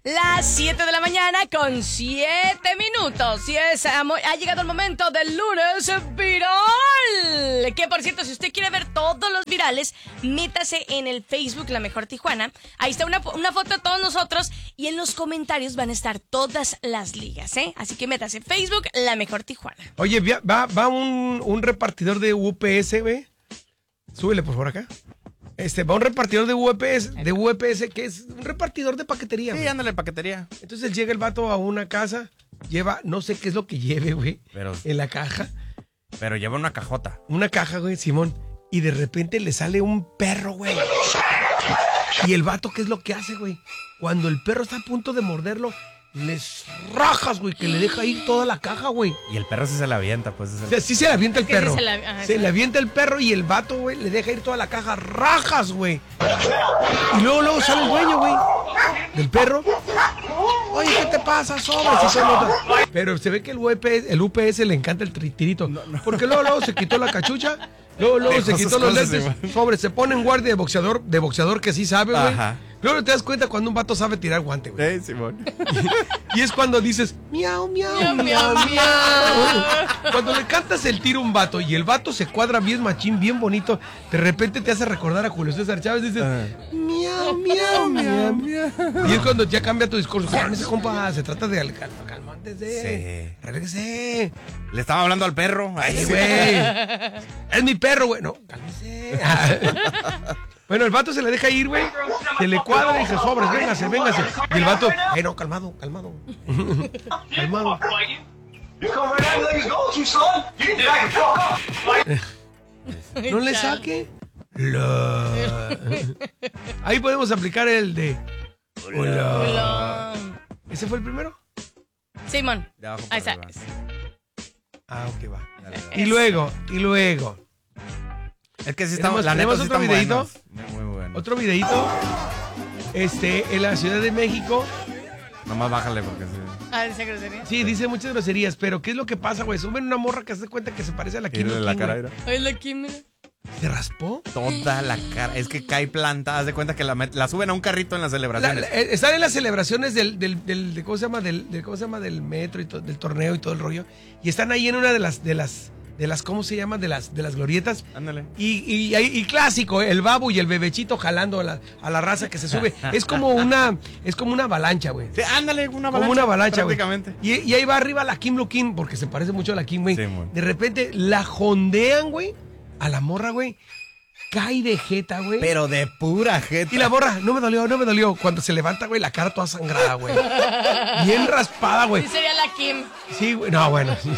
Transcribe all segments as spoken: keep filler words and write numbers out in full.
Las siete de la mañana con siete minutos. Y es, ha llegado el momento del lunes viral. Que por cierto, si usted quiere ver todos los virales, métase en el Facebook La Mejor Tijuana. Ahí está una, una foto de todos nosotros y en los comentarios van a estar todas las ligas, ¿eh? Así que métase en Facebook La Mejor Tijuana. Oye, va, va un, un repartidor de U P S, güey. Súbele por favor acá. Este, va un repartidor de U P S, de U P S, que es un repartidor de paquetería. Sí, güey. ándale, paquetería. Entonces llega el vato a una casa, lleva, no sé qué es lo que lleve, güey, Pero, en la caja. pero lleva una cajota. Una caja, güey, Simón. Y de repente le sale un perro, güey. Y el vato, ¿qué es lo que hace, güey? Cuando el perro está a punto de morderlo, les rajas, güey, que le deja ir toda la caja, güey. Y el perro sí se la avienta, pues. Es el... O sea, sí se le avienta el Es que sí perro. se la- ajá, se sí. le avienta el perro y el vato, güey, le deja ir toda la caja. Rajas, güey. Y luego, luego sale el dueño, güey, del perro. Oye, ¿qué te pasa? Sobres. Y son otros. Pero se ve que el U P S, el U P S le encanta el tri- tirito. Porque luego, luego se quitó la cachucha. Luego, luego Dejó se sus quitó los cosas lentes. igual. Sobre, se pone en guardia de boxeador, de boxeador que sí sabe, güey. Ajá. Luego te das cuenta cuando un vato sabe tirar guante, güey. Eh, Simón. Y es cuando dices, miau, miau, Miau, miau, miau, miau. Cuando le cantas el tiro a un vato y el vato se cuadra bien machín, bien bonito, de repente te hace recordar a Julio César Chávez, dices, Ah. miau, miau, miau, miau. Y es cuando ya cambia tu discurso. Cálmese, compa, se trata de cal- calmándese. Sí. Regrese. Le estaba hablando al perro. Ay, Ay, sí. güey. Es mi perro, güey. No, cálmese. Bueno, el vato se le deja ir, güey. Se le cuadra y dice, sobres, véngase, véngase. Y el vato, ay, no, calmado, calmado. Calmado. No le saque. La. Ahí podemos aplicar el de. Hola. Hola. ¿Ese fue el primero? Simón. De abajo Ahí para está. arriba. Ah, ok, va. Dale, dale. Y luego, y luego. Es que sí ¿Tenemos- estamos, la neta tenemos sí otro están videíto? buenos. Muy, muy bueno. Otro videito. Este, en la Ciudad de México. Nomás bájale porque sí. Ah, ¿esa grosería? Sí, dice muchas groserías, pero ¿qué es lo que pasa, güey? Suben una morra que se da cuenta que se parece a la Kim. Mírale la cara, mira. Ay, la Kim, mira. ¿Se raspó? Toda la cara. Es que cae planta. Haz de cuenta que la, met- la suben a un carrito en las La- celebraciones. la- eh, están en las celebraciones del, del, del, de, ¿cómo se llama? Del, del- ¿cómo se llama? Del metro y to- del torneo y todo el rollo. Y están ahí en una de las, de las, de las, ¿cómo se llama? De las, de las glorietas. Ándale. Y, y, y- y clásico, el babo y el bebechito jalando a la, a la raza que se sube. Es como una, es como una avalancha, güey. Sí, ándale, una avalancha. Como una avalancha, güey. Prácticamente. Y, y ahí va arriba la Kim Lukin, porque se parece mucho a la Kim, güey. Sí, mon. De repente la jondean, güey, a la morra, güey. Cae de jeta, güey. Pero de pura jeta. Y la morra, no me dolió, no me dolió. Cuando se levanta, güey, la cara toda sangrada, güey. Bien raspada, güey. Sí sería la Kim. Sí, güey. No, bueno. Sí.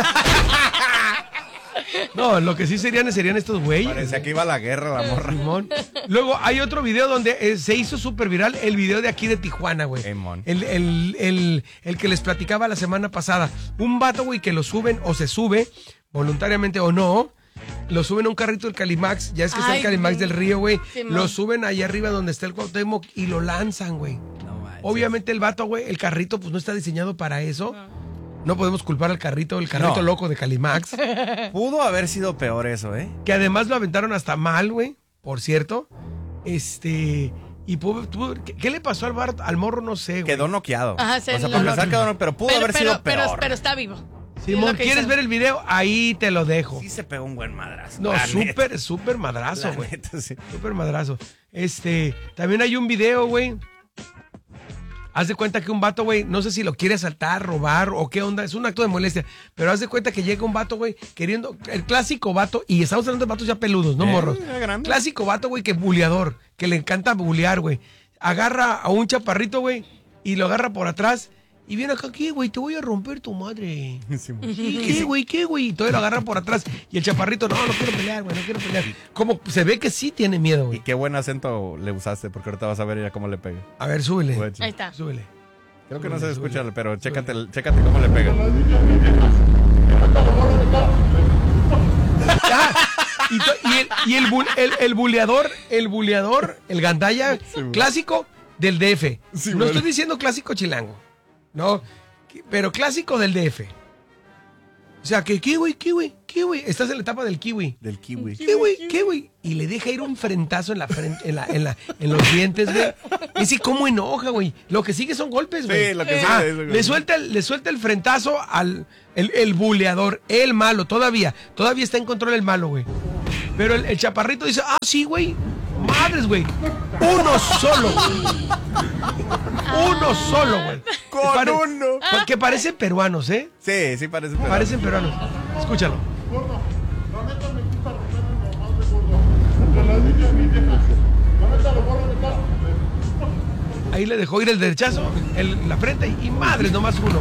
No, lo que sí serían serían estos güeyes. Parecía que iba a la guerra la morra. Simón. Luego hay otro video donde eh, se hizo súper viral el video de aquí de Tijuana, güey. Simón. El, el, el, el que les platicaba la semana pasada. Un vato, güey, que lo suben o se sube, voluntariamente o no, lo suben a un carrito del Calimax. Ya es que está Ay, el Calimax güey. del Río, güey. Simón. Lo suben allá arriba donde está el Cuauhtémoc y lo lanzan, güey. No manches. Obviamente el vato, güey, el carrito, pues no está diseñado para eso. No podemos culpar al carrito, el carrito No. loco de Calimax. Pudo haber sido peor eso, ¿eh? Que además lo aventaron hasta mal, güey, por cierto. Este. Y pudo- pudo- ¿qué, qué le pasó al, bar, al morro? No sé, güey. Quedó noqueado. Ajá, se o sea, lo- por empezar quedó no- pero pudo Pero, haber pero, sido pero, peor. pero está vivo. Simón, Es lo que ¿quieres dicen. ver el video? Ahí te lo dejo. Sí se pegó un buen madrazo. No, la neta. súper, súper madrazo, La güey. neta, sí. Súper madrazo. Este, también hay un video, güey. Haz de cuenta que un vato, güey, no sé si lo quiere asaltar, robar o qué onda, es un acto de molestia, pero haz de cuenta que llega un vato, güey, queriendo, el clásico vato, y estamos hablando de vatos ya peludos, no Eh, morros. ya grande. Clásico vato, güey, que buleador, que le encanta bulear, güey. Agarra a un chaparrito, güey, y lo agarra por atrás, y viene acá, ¿qué, güey? Te voy a romper tu madre. Simón. ¿Y qué, güey? ¿Qué, güey? Y todavía lo agarra por atrás, y el chaparrito, no, no quiero pelear, güey, no quiero pelear. Como se ve que sí tiene miedo, Y güey. qué buen acento le usaste, porque ahorita vas a ver ya cómo le pega. A ver, súbele. Güey, Ahí está. Súbele. Creo que no Súbele, se escucha, súbele. pero chécate, chécate cómo le pega. Ah, y, to- y el, y el, bu- el, el buleador, el buleador, el gandaya güey. clásico del D F. Sí, no güey. estoy diciendo clásico chilango, no, que- pero clásico del D F. O sea, que kiwi, kiwi, kiwi. Estás en la etapa del kiwi. Del kiwi. Kiwi, kiwi. Y le deja ir un frentazo en la frente, en la, en la, en los dientes, güey. Ese cómo enoja, güey. Lo que sigue son golpes, güey. Sí, lo que Ah, sigue es, güey. le suelta, el, le suelta el frentazo al el, el buleador, el malo, todavía. Todavía está en control el malo, güey. Pero el, el chaparrito dice, ah, sí, güey. Madres, güey. Uno solo. Uno solo, güey. Con Que pare- uno. pa- Que parecen peruanos, ¿eh? Sí, sí parece. pero- Parecen peruanos. Escúchalo. Ahí le dejó ir el derechazo, el, la frente y madres, nomás uno.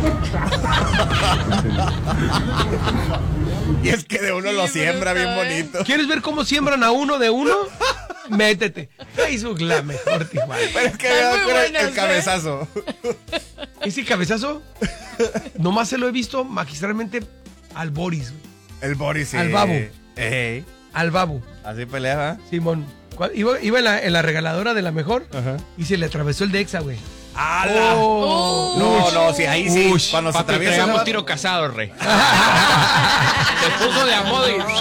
Y es que de uno lo siembra bien bonito. ¿Quieres ver cómo siembran a uno de uno? Métete. Facebook, la mejor Tijuana. Pero es que Están me muy da el, buenas, el cabezazo. Ese cabezazo, nomás se lo he visto magistralmente al Boris, güey. El Boris, sí. Al babo. Ey, Al Babu, así pelea, Simón. Cual- Iba, iba en, la, en la regaladora de la mejor Ajá. y se le atravesó el Dexa, güey. ¡Hala! Oh. No, no, sí, ahí sí. Ush. Cuando se Papi, atraviesa. traigamos tiro casado, rey. Se puso de a modo y...